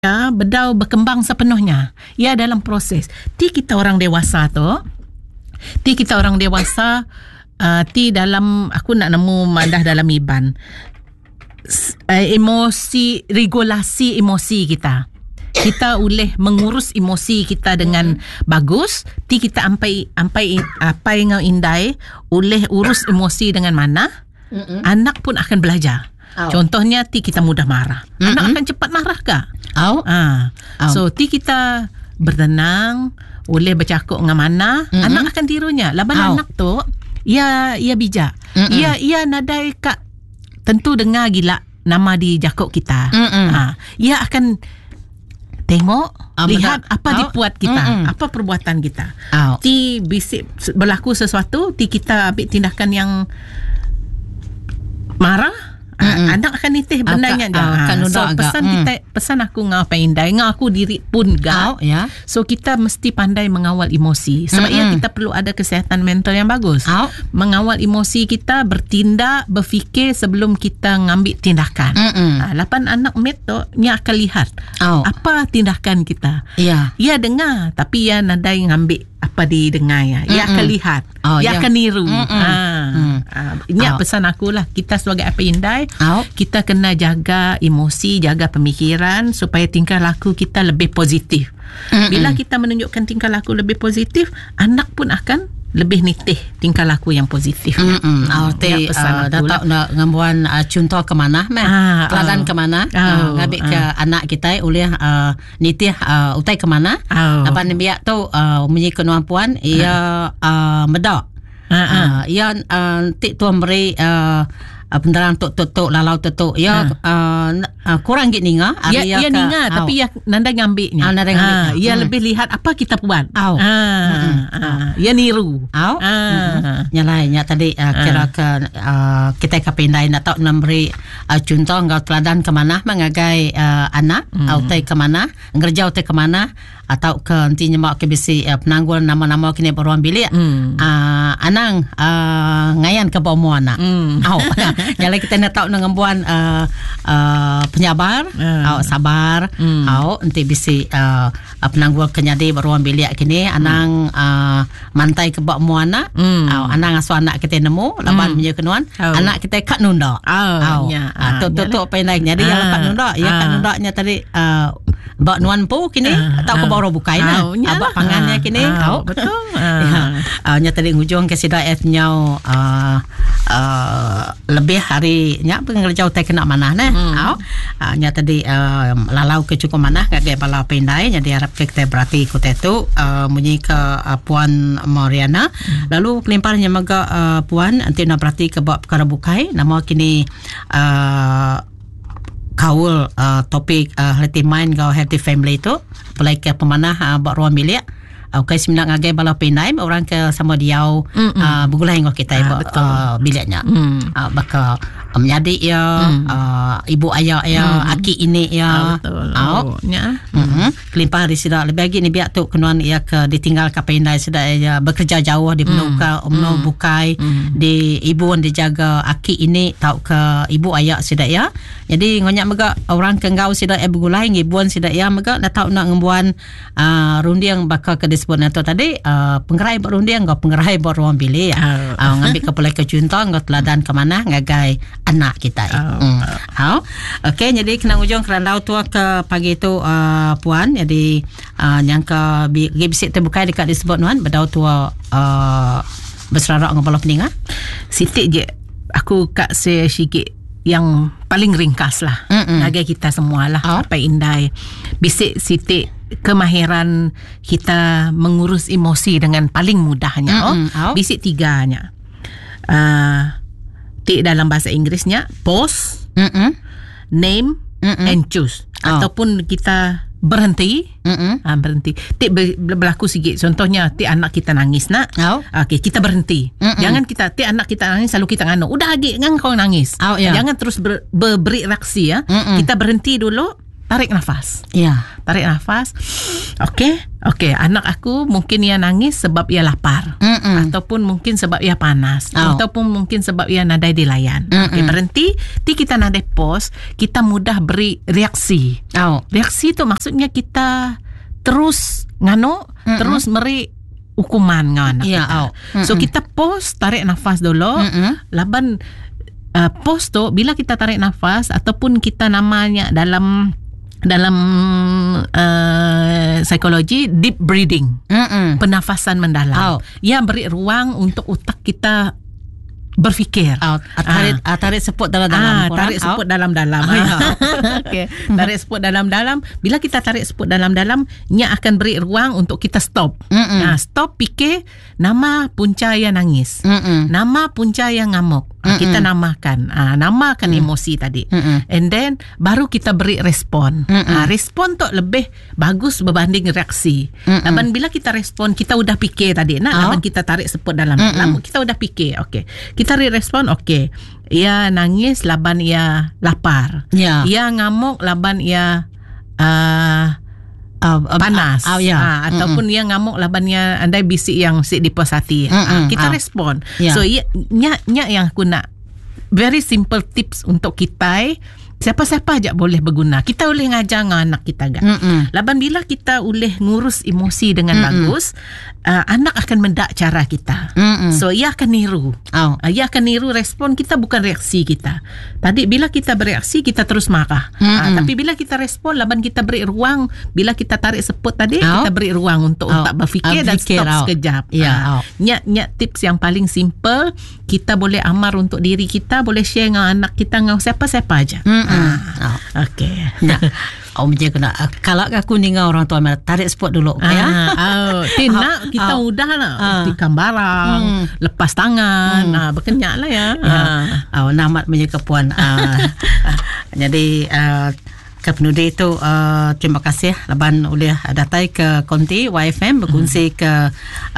bedau berkembang sepenuhnya. Ia dalam proses. Kita orang dewasa dalam aku nak nemu madah dalam iban. Emosi, regulasi emosi kita. Kita boleh mengurus emosi kita dengan bagus. Kita ampai apa yang indai, boleh urus emosi dengan mana. Anak pun akan belajar. Contohnya kita mudah marah. Anak akan cepat marah ke? So kita bertenang, boleh bercakap dengan mana, anak akan tirunya. Laban anak tu ia bijak. Ia nadai kak tentu dengar gila nama di jakok kita. Ia akan tengok, lihat apa dibuat kita, apa perbuatan kita. Bisik berlaku sesuatu, kita ambil tindakan yang marah, anak akan nitih bendanya so pesan aku ngau pandai, ngau aku diri pun so kita mesti pandai mengawal emosi. Sebab kita perlu ada kesihatan mental yang bagus. Mengawal emosi kita, bertindak, berfikir sebelum kita ngambil tindakan. Lapan anak met tu dia akan lihat apa tindakan kita. Ia dengar tapi ia nadai ngambil apa didengar ya. Ia akan lihat. Ia akan niru. Ini pesan aku lah. Kita sebagai apa indai, kita kena jaga emosi, jaga pemikiran supaya tingkah laku kita lebih positif. Bila kita menunjukkan tingkah laku lebih positif, anak pun akan lebih nitih tingkah laku yang positif. Pesan aku lah. Nak ngambuan contoh ke mana teladan ke mana ngabik ke anak kita oleh nitih utai ke mana apa ni biak tu punya kemampuan ia medak ia tik tuan beri penderang tuk lalau tuk ia kurang git ninga ia ninga tapi ia nanda ngambilnya ia lebih lihat apa kita buat ia niru nyalainya tadi kira ke kita kapindai nak tahu memberi contoh ngau teladan ke mana mengagai anak utai ke mana ngerja utai ke mana atau ke nanti nyemak ke bisi penanggul nama-nama kini beruang bilik anang ngayan ke bawah anak nyalai kita nak tahu ngembuan penyabar sabar nanti bisi penanggul kenyadi beruang bilik kini anang mantai ke bawah anak anang asuh anak kita nemu laban punya kenuan anak kita kat nunda tu apa yang naik jadi yang lepas nunda ya kat nundanya tadi bak nuan po kini atau ke bawah bukai abak pangannya kini betul nya tadi ngujung ke sida nyau lebih hari nya pengerjau teh kena mana nya tadi lalau ke cukup mana ngage bala pendai nya diharap kita berarti ikut itu munyi ke puan Mariana lalu kelimparnya maga puan nanti nak berarti ke bab perkara bukai nama kini kaul topik healthy mind kau healthy family tu pelai ke pemanah buat ruang bilik okay, sembilan ngagai bala pendai orang ke sama diau bergulai ngok kita biliknya bakal menjadi ya ibu ayah ya aki ini ya kelimpah di sida lebih lagi ni biak tu kenuan ia ke ditinggal ke pendai sida ya bekerja jauh di menau bukai di ibu dijaga aki ini tau ke ibu ayah sida ya jadi ngonyak mega orang ke ngau sida bergulai ngibuan sida ya mega nak tau nak ngembuan rundiang bakal ke disebut atau tadi pengerai berundiang ngau pengerai beruang bilik ngambil ke pelai ke contoh ngau teladan ke mana ngagai anak kita. Okey, jadi kena ujung kerandau tu ke pagi tu puan. Jadi yang ke bisik terbuka dekat disebut nuan bedau tu berserarak ngabala peninga. Sitik je aku kat saya sikit yang paling ringkas lah. Ngagai kita semualah apa indai. Bisik sitik kemahiran kita mengurus emosi dengan paling mudahnya. Bisik tiganya. Dalam bahasa Inggerisnya pause, name and choose. Ataupun kita berhenti berhenti. Berlaku sikit. Contohnya anak kita nangis nak. Okey, kita berhenti. Jangan kita anak kita nangis selalu kita ngano. Udah lagi kan kau nangis. Jangan terus beri reaksi ya. Kita berhenti dulu. Tarik nafas. Tarik nafas. Okey, anak aku mungkin ia nangis sebab ia lapar. Ataupun mungkin sebab ia panas. Ataupun mungkin sebab ia nadai di layan. Okey, berhenti. Kita nadai pause. Kita mudah beri reaksi. Reaksi tu maksudnya kita terus terus beri hukuman dengan anak kita. So kita pause, tarik nafas dulu. Laban pause tu, bila kita tarik nafas ataupun kita namanya dalam psikologi deep breathing, pernafasan mendalam. Ia beri ruang untuk otak kita berfikir. Tarik seput dalam-dalam. Tarik seput dalam-dalam. Okay. Tarik seput dalam-dalam. Bila kita tarik seput dalam-dalam, ia akan beri ruang untuk kita stop. Stop fikir nama punca yang nangis. Nama punca yang ngamuk. Kita namakan emosi tadi. And then baru kita beri respon. Respon tu lebih bagus berbanding reaksi. Laban bila kita respon, kita udah fikir tadi. Laban kita tarik seput dalam-dalam, kita udah fikir. Okey. Kita respon, okey. Ia nangis laban ia lapar. Ia ngamuk laban ia panas. Ataupun ia ngamuk laban ia andai bisik yang di puas hati. Kita respon. So nya yang aku nak very simple tips untuk kita. Siapa-siapa aja boleh berguna. Kita boleh ngajar dengan anak kita kan. Laban bila kita boleh ngurus emosi dengan bagus, anak akan mendak cara kita. So ia akan niru. Ia akan niru respon kita, bukan reaksi kita. Tadi bila kita bereaksi, kita terus marah. Tapi bila kita respon, laban kita beri ruang. Bila kita tarik seput tadi, kita beri ruang untuk otak berfikir dan stop sekejap. Nyak tips yang paling simple. Kita boleh amar untuk diri kita, boleh share dengan anak kita, dengan siapa-siapa aja. Okey. Macam kena kalau aku dengan orang tua tarik spot dulu Tina kita udah lah tikam barang, lepas tangan, berkenyak lah ya. Namat punya kepuan. Jadi Kepenudi itu terima kasih laban boleh datang ke Konti YFM berkongsi ke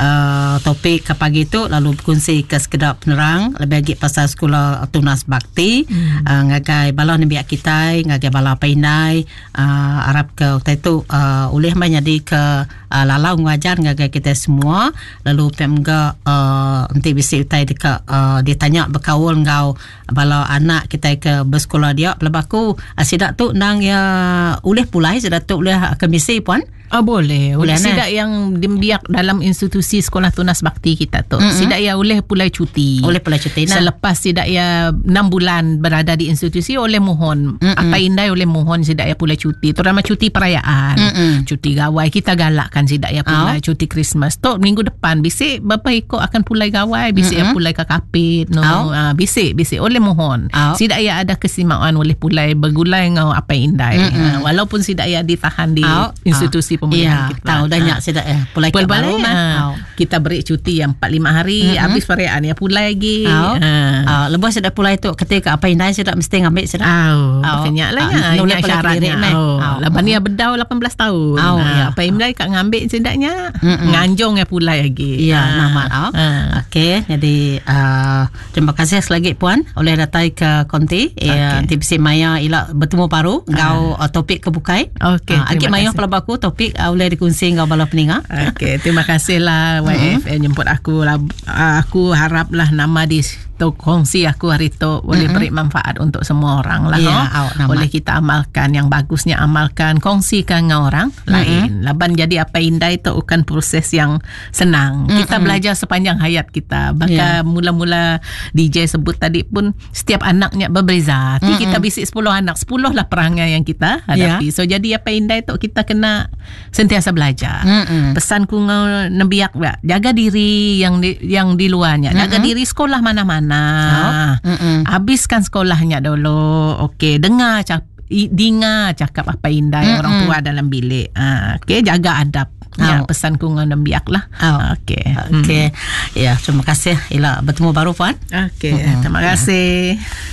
topik ke pagi itu, lalu berkongsi ke sekedar penerang lebih lagi pasal sekolah Tunas Bakti, ngagai bala ni biak kita, ngagai bala paindai, harap ke waktu itu boleh menjadi ke lalau ngajar ngagai kita semua, lalu pemga nanti bisa utai dekat ditanya berkaul ngau bala anak kita ke bersekolah dia pelabaku sidak tu nang ya boleh pulai sidak tu boleh kemisi puan. Boleh sidak yang dimbiak dalam institusi sekolah Tunas Bakti kita tu. Sidak ya boleh pulai cuti. Selepas sidak ya 6 bulan berada di institusi oleh mohon. Apa indai oleh mohon sidak ya pulai cuti. Terutama cuti perayaan. Cuti gawai kita galakkan sidak ya pulai cuti Christmas. Tu minggu depan bisik bapa ikut akan pulai gawai, bisik ya pulai ke kapit bisik oleh mohon. Sidak ya ada keseimbangan oleh pulai bergulai ngau apa indai. Walaupun sidak ya ditahan di institusi pemerintahan kita. Tahu banyak sudah pulai baru kita beri cuti yang 4-5 hari habis perayaan ya pulai lagi. Lepas sudah pulai tu ketika apa indai sudah mesti ngambil sudah. Banyak lah ya syaratnya. Laban dia bedau 18 tahun. Apa indai kat ngambil sedaknya nganjong ya pulai lagi. Nama. Okey, jadi terima kasih selagi puan oleh datang ke Konti. TPC Maya ila bertemu baru ngau topik kebukai. Okey, Akik Maya pelabaku topik boleh dikongsi ngau bala peninga. Okey, terima kasihlah YFM jemput aku. Aku haraplah nama di kongsi aku hari tu boleh beri manfaat untuk semua orang lah. Boleh kita amalkan yang bagusnya, amalkan, kongsikan dengan orang lain. Laban jadi apa indai tu bukan proses yang senang. Kita belajar sepanjang hayat kita. Bahkan mula-mula DJ sebut tadi pun setiap anaknya berbeza. Kita bisik 10 anak, 10 lah perangai yang kita hadapi. So jadi apa indai tu kita kena sentiasa belajar. Pesanku nebiak jaga diri yang di luarnya. Jaga diri sekolah mana-mana. Habiskan sekolahnya dulu. Okey, dengar cakap apa indai orang tua dalam bilik. Okey, jaga adab. Ya, pesanku dengan biak lah. Okey. Ya, terima kasih. Ila bertemu baru puan. Okey, terima kasih.